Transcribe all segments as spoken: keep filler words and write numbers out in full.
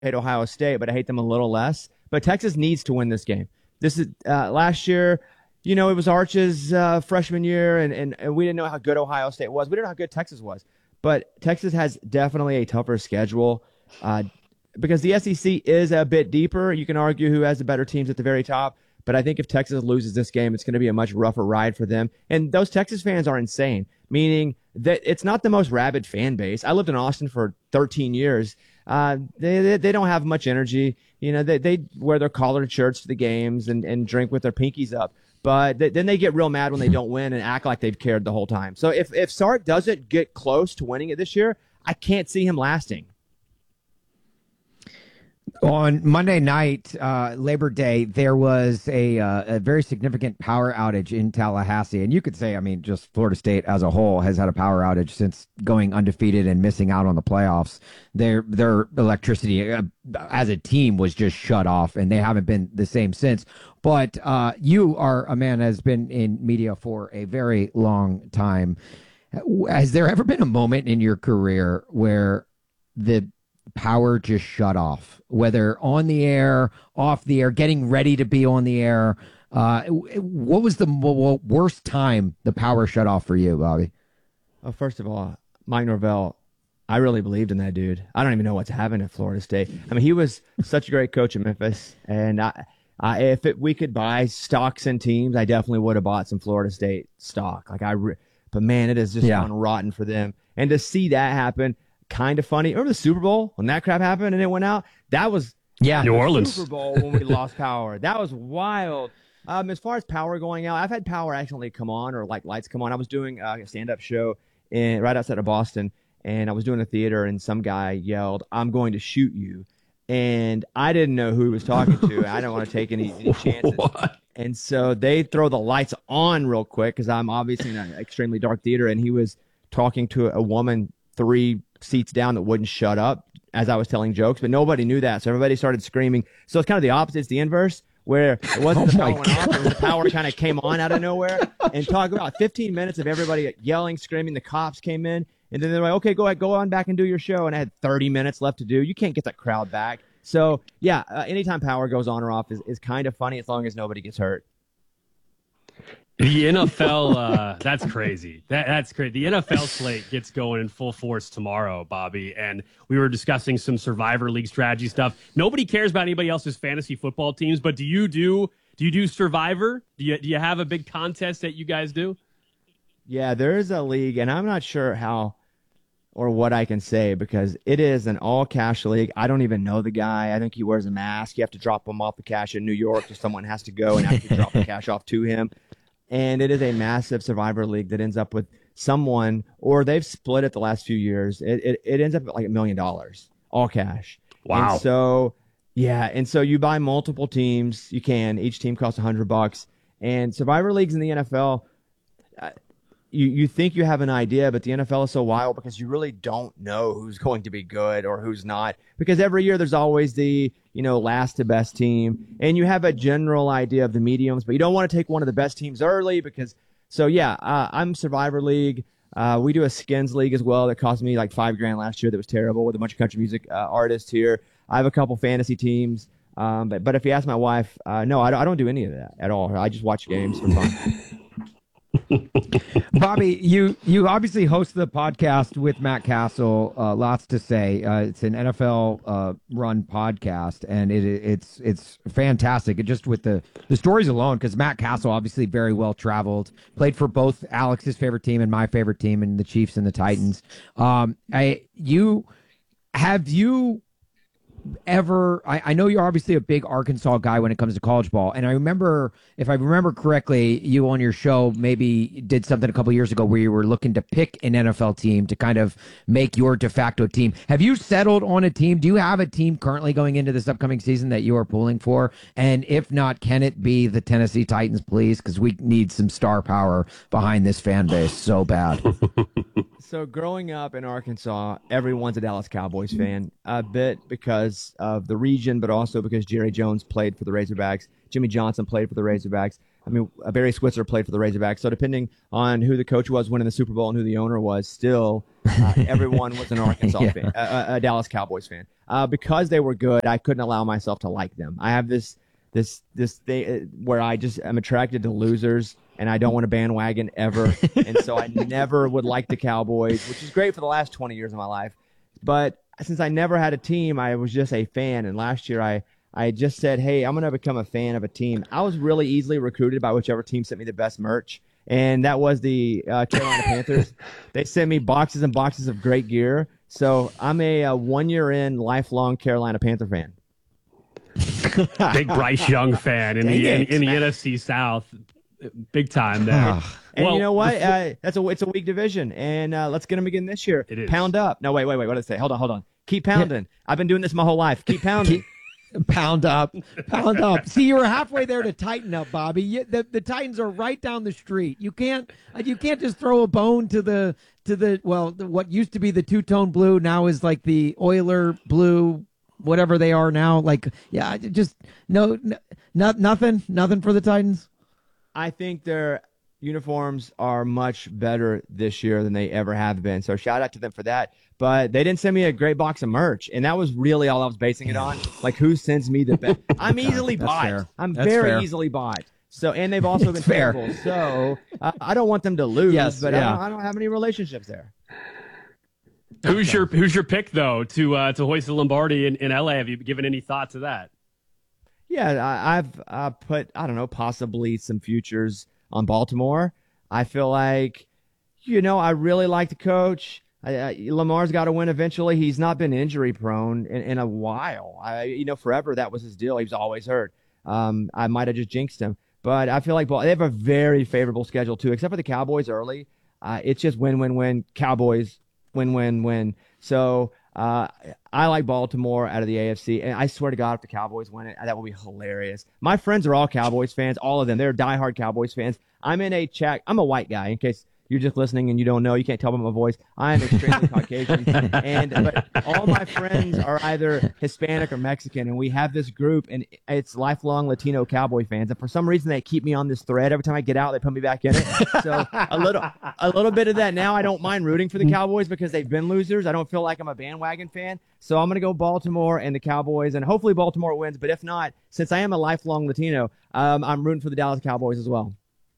hate Ohio State, but I hate them a little less. But Texas needs to win this game. This is uh, last year, you know, it was Arch's uh, freshman year, and, and, and we didn't know how good Ohio State was. We didn't know how good Texas was. But Texas has definitely a tougher schedule uh, because the S E C is a bit deeper. You can argue who has the better teams at the very top. But I think if Texas loses this game, it's going to be a much rougher ride for them. And those Texas fans are insane, meaning that it's not the most rabid fan base. I lived in Austin for thirteen years. Uh, they, they they don't have much energy. You know, they, they wear their collared shirts to the games and, and drink with their pinkies up. But they, then they get real mad when they don't win and act like they've cared the whole time. So if, if Sark doesn't get close to winning it this year, I can't see him lasting. On Monday night, uh, Labor Day, there was a, uh, a very significant power outage in Tallahassee. And you could say, I mean, just Florida State as a whole has had a power outage since going undefeated and missing out on the playoffs. Their their electricity uh, as a team was just shut off, and they haven't been the same since. But uh, you are a man that has been in media for a very long time. Has there ever been a moment in your career where the power just shut off, whether on the air, off the air, getting ready to be on the air? Uh, what was the worst time the power shut off for you, Bobby? Well, first of all, Mike Norvell, I really believed in that dude. I don't even know what's happened at Florida State. I mean, he was such a great coach at Memphis, and I, I, if it, we could buy stocks and teams, I definitely would have bought some Florida State stock. Like I, re- but man, it has just yeah. gone rotten for them. And to see that happen, kind of funny. Remember the Super Bowl when that crap happened and it went out? That was yeah, New Orleans Super Bowl when we lost power. That was wild. Um, as far as power going out, I've had power accidentally come on or like lights come on. I was doing a stand-up show in right outside of Boston, and I was doing a theater, and some guy yelled, "I'm going to shoot you," and I didn't know who he was talking to. I didn't want to take any, any chances. What? And so they throw the lights on real quick because I'm obviously in an extremely dark theater, and he was talking to a woman three seats down that wouldn't shut up as I was telling jokes, but nobody knew that, so everybody started screaming. So it's kind of the opposite. It's the inverse, where it wasn't Oh the my power went off, it was the power kind of came on out of nowhere. And talk about fifteen minutes of everybody yelling, screaming. The cops came in, and then they're like, okay, go ahead, go on back and do your show. And I had thirty minutes left to do. You can't get that crowd back. So, yeah, uh, anytime power goes on or off is, is kind of funny as long as nobody gets hurt. The N F L, uh, that's crazy. That, that's crazy. The N F L slate gets going in full force tomorrow, Bobby, and we were discussing some Survivor League strategy stuff. Nobody cares about anybody else's fantasy football teams, but do you do do you do Survivor? Do you do you have a big contest that you guys do? Yeah, there is a league, and I'm not sure how or what I can say because it is an all-cash league. I don't even know the guy. I think he wears a mask. You have to drop him off the cash in New York, so someone has to go and actually drop the cash off to him. And it is a massive Survivor League that ends up with someone, or they've split it the last few years. It it, it ends up at like a million dollars, all cash. Wow. And so, yeah. And so you buy multiple teams. You can. Each team costs a hundred bucks. And Survivor Leagues in the N F L, uh, you, you think you have an idea, but the N F L is so wild because you really don't know who's going to be good or who's not. Because every year there's always the, you know, last to best team. And you have a general idea of the mediums, but you don't want to take one of the best teams early because, so yeah, uh, I'm Survivor League. Uh, we do a skins league as well that cost me like five grand last year. That was terrible with a bunch of country music uh, artists here. I have a couple fantasy teams. Um, but, but if you ask my wife, uh, no, I don't, I don't do any of that at all. I just watch games for fun. Bobby, you you obviously host the podcast with Matt Castle. Uh, lots to say. Uh, it's an N F L uh, run podcast, and it it's it's fantastic. It just with the the stories alone, because Matt Castle obviously very well traveled, played for both Alex's favorite team and my favorite team, and the Chiefs and the Titans. Um, I you have you. ever I, I know you're obviously a big Arkansas guy when it comes to college ball, and I remember, if I remember correctly, you on your show maybe did something a couple years ago where you were looking to pick an N F L team to kind of make your de facto team. Have you settled on a team? Do you have a team currently going into this upcoming season that you are pulling for? And if not, can it be the Tennessee Titans, please? Because we need some star power behind this fan base so bad. So growing up in Arkansas, everyone's a Dallas Cowboys fan, a bit because of the region, but also because Jerry Jones played for the Razorbacks. Jimmy Johnson played for the Razorbacks. I mean, uh, Barry Switzer played for the Razorbacks. So depending on who the coach was winning the Super Bowl and who the owner was, still uh, everyone was an Arkansas Yeah. fan, a, a Dallas Cowboys fan. Uh, because they were good, I couldn't allow myself to like them. I have this this this thing uh, where I just am attracted to losers, and I don't want to bandwagon ever. And so I never would like the Cowboys, which is great for the last twenty years of my life. But since I never had a team, I was just a fan. And last year I I just said, hey, I'm going to become a fan of a team. I was really easily recruited by whichever team sent me the best merch, and that was the uh, Carolina Panthers. They sent me boxes and boxes of great gear. So I'm a, a one-year-in, lifelong Carolina Panther fan. Big Bryce Young fan in the in, in the N F C South, big time there. And Well, you know what? the- Uh, that's a it's a weak division, and uh, let's get them again this year. It is. Pound up. No, wait, wait, wait. What did I say? Hold on, hold on. Keep pounding. I've been doing this my whole life. Keep pounding. Pound up, pound up. See, you were halfway there to tighten up, Bobby. You, the the Titans are right down the street. You can't you can't just throw a bone to the to the well, the, what used to be the two tone blue now is like the Oiler blue, whatever they are now. Like, yeah, just no, no not nothing, nothing for the Titans. I think their uniforms are much better this year than they ever have been. So shout out to them for that. But they didn't send me a great box of merch, and that was really all I was basing it on. Like, who sends me the best? I'm easily That's bought. fair. I'm That's very fair. easily bought. So, and they've also been It's fair. terrible. So uh, I don't want them to lose, Yes, but I, yeah. don't, I don't have any relationships there. Who's your who's your pick though to uh, to hoist the Lombardi in, in L A? Have you given any thought to that? Yeah, I, I've uh, put, I don't know, possibly some futures on Baltimore. I feel like, you know, I really like the coach. I, I, Lamar's got to win eventually. He's not been injury prone in, in a while. I, you know, forever that was his deal. He was always hurt. Um, I might have just jinxed him, but I feel like Bal- they have a very favorable schedule too, except for the Cowboys early. Uh, it's just win, win, win. Cowboys win, win, win. So uh, I like Baltimore out of the A F C, and I swear to God, if the Cowboys win it, that will be hilarious. My friends are all Cowboys fans, all of them. They're diehard Cowboys fans. I'm in a chat. I'm a white guy, in case you're just listening and you don't know. You can't tell by my voice. I am extremely Caucasian, and but all my friends are either Hispanic or Mexican, and we have this group, and it's lifelong Latino Cowboy fans. And for some reason, they keep me on this thread. Every time I get out, they put me back in it. So a little, a little bit of that now. I don't mind rooting for the Cowboys because they've been losers. I don't feel like I'm a bandwagon fan. So I'm going to go Baltimore and the Cowboys, and hopefully Baltimore wins. But if not, since I am a lifelong Latino, um, I'm rooting for the Dallas Cowboys as well.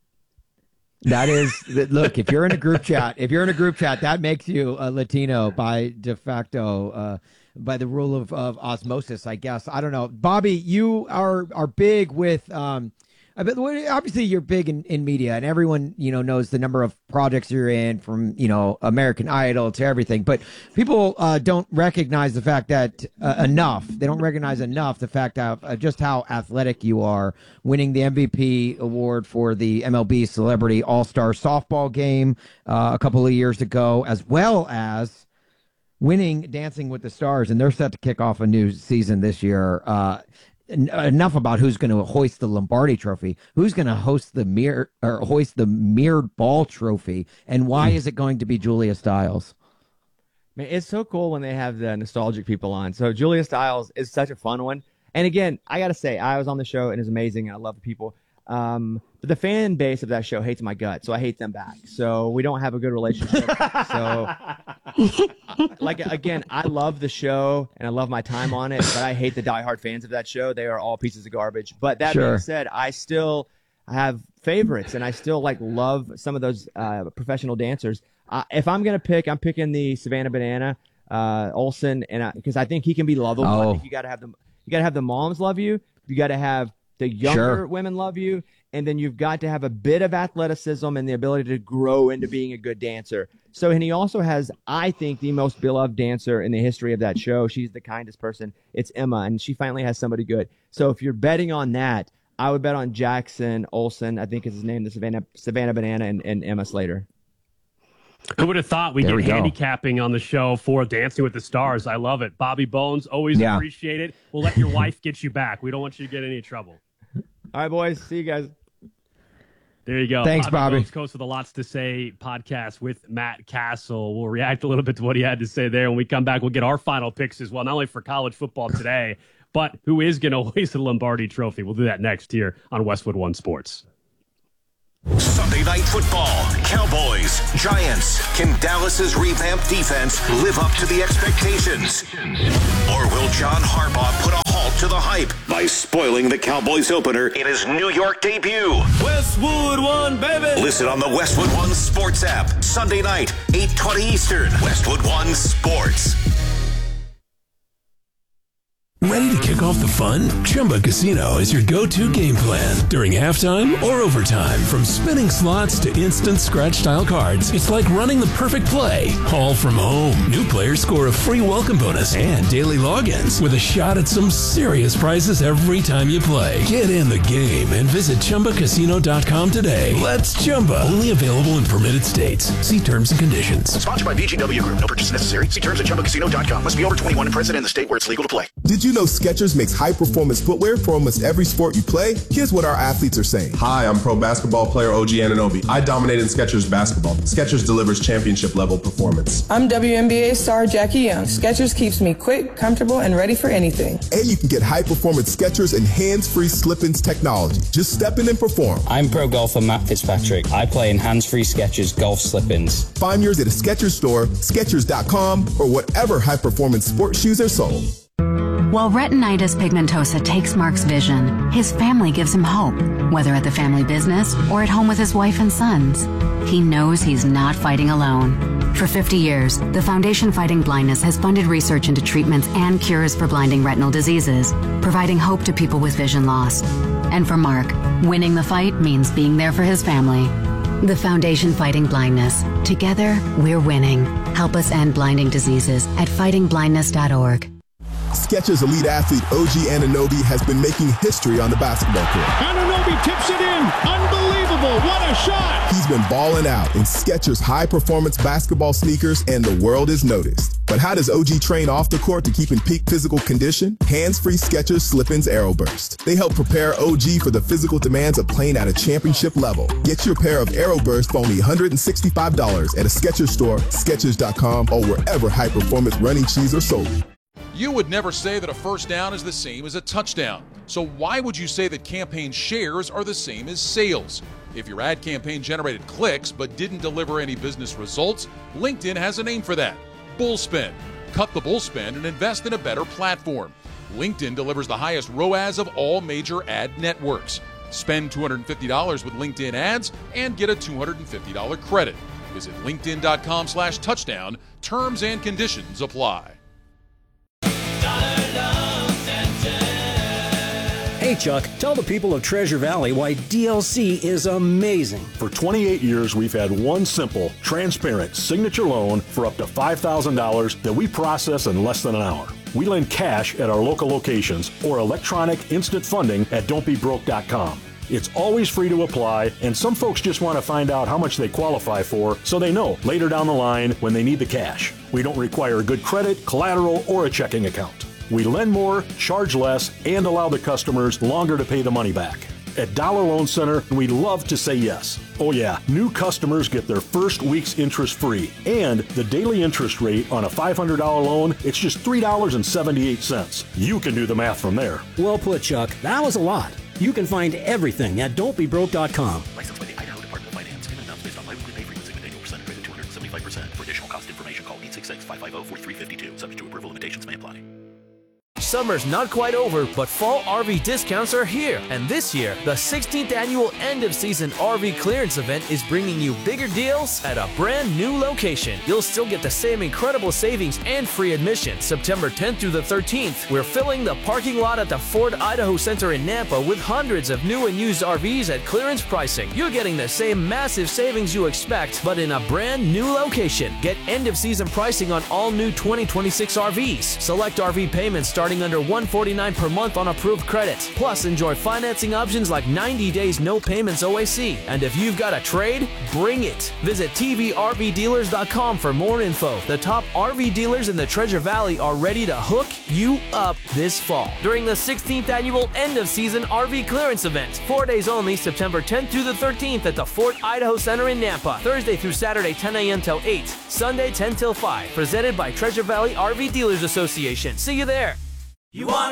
That is, look, if you're in a group chat, if you're in a group chat, that makes you a Latino by de facto, uh, by the rule of, of osmosis, I guess. I don't know. Bobby, you are, are big with, um, I bet- obviously you're big in, in media, and everyone, you know, knows the number of projects you're in, from, you know, American Idol to everything. But people uh, don't recognize the fact that uh, enough, they don't recognize enough the fact of uh, just how athletic you are, winning the M V P award for the M L B Celebrity All-Star Softball game uh, a couple of years ago, as well as winning Dancing with the Stars. And they're set to kick off a new season this year. Uh, en- enough about who's going to hoist the Lombardi Trophy. Who's going to host the mirror or hoist the mirrored ball trophy? And why is it going to be Julia Stiles? Man, it's so cool when they have the nostalgic people on. So Julia Stiles is such a fun one. And again, I got to say, I was on the show and it's amazing. I love the people. Um, but the fan base of that show hates my gut, so I hate them back. So we don't have a good relationship. So, like, again, I love the show and I love my time on it, but I hate the diehard fans of that show. They are all pieces of garbage. But that Sure. being said, I still have favorites, and I still like love some of those uh, professional dancers. Uh, if I'm gonna pick, I'm picking the Savannah Banana uh, Olsen, and because I, I think he can be lovable. I Oh. think you got to have them. You got to have the moms love you. You got to have the younger Sure. women love you, and then you've got to have a bit of athleticism and the ability to grow into being a good dancer. So, and he also has, I think, the most beloved dancer in the history of that show. She's the kindest person. It's Emma, and she finally has somebody good. So, if you're betting on that, I would bet on Jackson Olsen, I think is his name, the Savannah Savannah Banana, and, and Emma Slater. Who would have thought we'd There get we go. handicapping on the show for Dancing with the Stars? I love it. Bobby Bones, always Yeah. appreciate it. We'll let your wife get you back. We don't want you to get in any trouble. All right, boys. See you guys. There you go. Thanks, Bobby. Bones, host of the Lots to Say podcast with Matt Castle. We'll react a little bit to what he had to say there. When we come back, we'll get our final picks as well, not only for college football today, but who is going to hoist the Lombardi Trophy. We'll do that next here on Westwood One Sports. Sunday Night Football, Cowboys, Giants. Can Dallas's revamped defense live up to the expectations? Or will John Harbaugh put a halt to the hype by spoiling the Cowboys opener in his New York debut? Westwood One, baby! Listen on the Westwood One Sports app. Sunday night, eight twenty Eastern. Westwood One Sports. Ready to kick off the fun? Chumba Casino is your go-to game plan during halftime or overtime. From spinning slots to instant scratch-style cards, it's like running the perfect play, all from home. New players score a free welcome bonus and daily logins with a shot at some serious prizes every time you play. Get in the game and visit Chumba Casino dot com today. Let's Chumba. Only available in permitted states. See terms and conditions. Sponsored by V G W Group. No purchase necessary. See terms at Chumba Casino dot com. Must be over twenty-one and present in the state where it's legal to play. Did you know Skechers makes high-performance footwear for almost every sport you play? Here's what our athletes are saying. Hi, I'm pro basketball player O G Anunoby. I dominate in Skechers basketball. Skechers delivers championship-level performance. I'm W N B A star Jackie Young. Skechers keeps me quick, comfortable, and ready for anything. And you can get high-performance Skechers and hands-free slip-ins technology. Just step in and perform. I'm pro golfer Matt Fitzpatrick. I play in hands-free Skechers golf slip-ins. Find yours at a Skechers store, Skechers dot com, or whatever high-performance sports shoes are sold. While retinitis pigmentosa takes Mark's vision, his family gives him hope, whether at the family business or at home with his wife and sons. He knows he's not fighting alone. For fifty years, the Foundation Fighting Blindness has funded research into treatments and cures for blinding retinal diseases, providing hope to people with vision loss. And for Mark, winning the fight means being there for his family. The Foundation Fighting Blindness. Together, we're winning. Help us end blinding diseases at fighting blindness dot org. Skechers elite athlete O G Anunoby has been making history on the basketball court. Anunoby tips it in. Unbelievable. What a shot. He's been balling out in Skechers high-performance basketball sneakers, and the world is noticed. But how does O G train off the court to keep in peak physical condition? Hands-free Skechers Slip-ins Aeroburst. They help prepare O G for the physical demands of playing at a championship level. Get your pair of Aeroburst for only one hundred sixty-five dollars at a Skechers store, Skechers dot com, or wherever high-performance running shoes are sold. You would never say that a first down is the same as a touchdown. So why would you say that campaign shares are the same as sales? If your ad campaign generated clicks but didn't deliver any business results, LinkedIn has a name for that. Bullspend. Cut the bullspend and invest in a better platform. LinkedIn delivers the highest R O A S of all major ad networks. Spend two hundred fifty dollars with LinkedIn ads and get a two hundred fifty dollars credit. Visit linkedin dot com slash touchdown. Terms and conditions apply. Hey Chuck, tell the people of Treasure Valley why D L C is amazing. For twenty-eight years, we've had one simple, transparent signature loan for up to five thousand dollars that we process in less than an hour. We lend cash at our local locations or electronic instant funding at don't be broke dot com. It's always free to apply, and some folks just want to find out how much they qualify for so they know later down the line when they need the cash. We don't require good credit, collateral, or a checking account. We lend more, charge less, and allow the customers longer to pay the money back. At Dollar Loan Center, we love to say yes. Oh yeah, new customers get their first week's interest free. And the daily interest rate on a five hundred dollars loan, it's just three dollars and seventy-eight cents. You can do the math from there. Well put, Chuck. That was a lot. You can find everything at don't be broke dot com. Licensed by the Idaho Department of Finance. Payment amounts based on biweekly pay frequency with annual percentage rate of two hundred seventy-five percent. For additional cost information, call eight six six, five five zero, four three five two. Subject to approval, limitations may apply. Summer's not quite over, but fall R V discounts are here. And this year, the sixteenth annual end-of-season R V clearance event is bringing you bigger deals at a brand new location. You'll still get the same incredible savings and free admission. September tenth through the thirteenth, we're filling the parking lot at the Ford Idaho Center in Nampa with hundreds of new and used R Vs at clearance pricing. You're getting the same massive savings you expect, but in a brand new location. Get end-of-season pricing on all new twenty twenty-six R Vs. Select R V payments starting under one hundred forty-nine dollars per month on approved credit. Plus, enjoy financing options like ninety days no payments O A C. And if you've got a trade, bring it. Visit T V R V dealers dot com for more info. The top R V dealers in the Treasure Valley are ready to hook you up this fall during the sixteenth annual end-of-season R V clearance event. Four days only, September tenth through the thirteenth at the Fort Idaho Center in Nampa. Thursday through Saturday, ten a.m. till eight. Sunday, ten till five. Presented by Treasure Valley R V Dealers Association. See you there. You want